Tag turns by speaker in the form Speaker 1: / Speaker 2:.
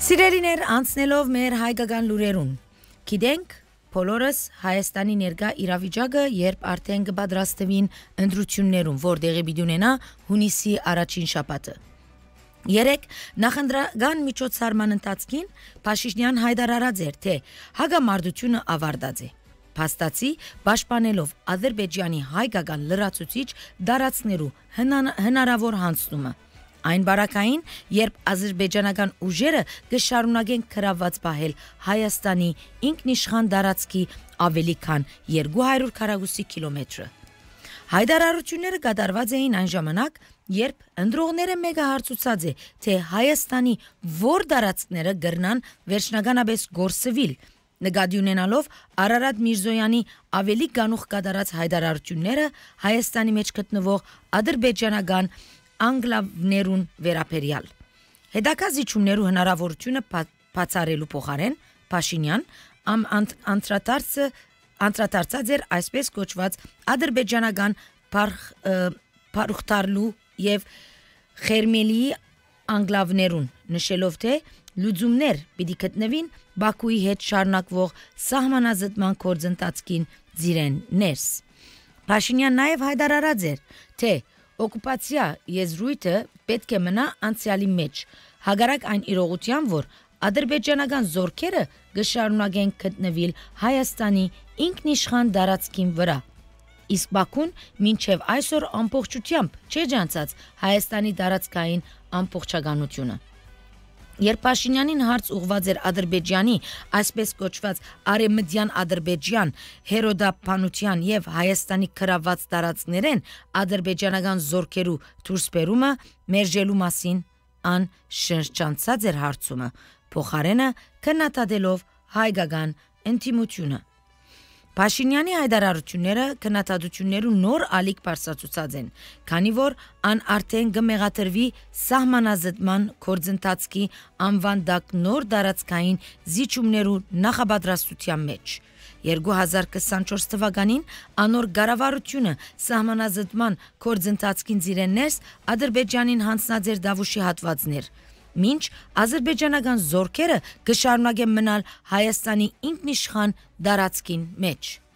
Speaker 1: Սիրելիներ, անցնելով մեր հայկական լուրերուն, գիտենք, բոլորս Հայաստանի ներկա իրավիճակը, երբ արդեն կպատրաստվին ընտրություններուն, որ տեղի պիտի ունենա հունիսի առաջին շաբաթը։ Երեք նախընտրական միջոցառման ընթացքին Փաշինյան հայտարարած էր, թե հագամարտությունը ավարտած է։ Փաստացի պաշտպանելով Ադրբեջանի հայկական լրացուցիչ դարածներու հնարավոր հանձնումը։ Այն բարակային, երբ ադրբեջանական ուժերը կշարունակեն քրաված պահել Հայաստանի ինքնիշխան դարածքի ավելի քան 200 քառակուսի կիլոմետրը։ Հայտարարությունները կատարված էին այն ժամանակ, երբ ընտրողները մեկը հարցուցած է, թե Հայաստանի որ դարածքները կգրնան վերջնականապես գործվիլ, նկատի ունենալով Արարատ Միրզոյանի ավելի գանուխ կատարած հայտարարությունները Հայաստանի մեջ գտնվող ադրբեջանական անգլավներուն վերապերյալ։ Հետագա զիջումներու հնարավորությունը բացառելու փոխարեն Փաշինյան անդրադարձած էր այսպես կոչված ադրբեջանական Փարուխտարլու եւ Խերմելիի անգլավներուն, նշելով թե լուծումներ պիտի գտնվին Բաքուի հետ շարունակվող սահմանազատման գործընթացքին ծիրեն ներս։ Փաշինյան նաև հայտարարած էր, թե օկուպացիա եզրույթը պետք է մնա անցյալի մեջ, հակառակ այն իրողության, որ ադրբեջանական զորքերը կշարունակեն գտնվել Հայաստանի ինքնիշխան դարածքին վրա։ Իսկ Բաքուն մինչև այսօր ամբողջությամբ չէ ջանցած Հայաստանի դարածքային ամբողջականությունը։ Երբ Փաշինյանին հարց ուղված էր Ադրբեջանի, այսպես կոչված Արեմդյան Ադրբեջան, հերոդապանության եւ Հայաստանի քրաված տարածքներեն ադրբեջանական զորքերու դուրսբերումը մերժելու մասին, ան շրջանցած էր հարցումը, փոխարենը քննադատելով հայկական ինտիմությունը։ Փաշինյանի հայտարարությունները քննադատություններու նոր ալիք բարձրացուցած են, քանի որ ան արդեն կմեղադրվի սահմանազատման գործընթացքի անվան դակ նոր դարածքային զիջումներու նախապատրաստության մեջ։ 2024 թվականին անոր կառավարությունը սահմանազատման գործընթացքին ծիրեններս Ադրբեջանին հանձնած էր Դավուշի հատվածներ, մինչ ադրբեջանական զորքերը կշարունակեն մնալ Հայաստանի ինքնիշխան դարածքին մեջ։